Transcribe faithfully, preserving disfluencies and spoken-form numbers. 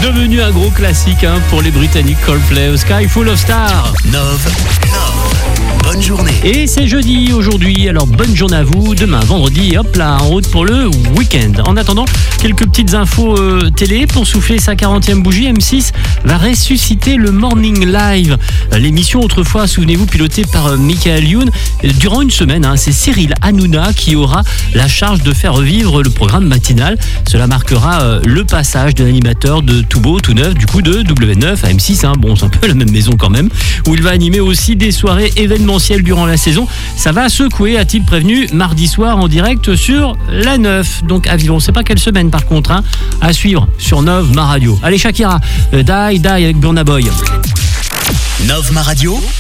Devenu un gros classique hein, pour les Britanniques Coldplay, Sky Full of Stars. Nove, Nove, bonne journée. Et c'est jeudi aujourd'hui, alors bonne journée à vous. Demain, vendredi, hop là, en route pour le week-end. En attendant, quelques petites infos euh, télé pour souffler sa quarantième bougie. M six va ressusciter le Morning Live. L'émission autrefois, souvenez-vous, pilotée par euh, Michael Youn. Durant une semaine, hein, c'est Cyril Hanouna qui aura la charge de faire revivre le programme matinal. Cela marquera euh, le passage de l'animateur de tout beau, tout neuf, du coup de W neuf à M six. Hein. Bon, c'est un peu la même maison quand même. Où il va animer aussi des soirées événementielles durant la saison. Ça va secouer, a-t-il prévenu, mardi soir en direct sur la neuf. Donc à vivre, on ne sait pas quelle semaine par contre, hein, à suivre sur Nove Ma Radio. Allez Shakira, euh, Die Die avec Burna Boy. Nove Ma Radio.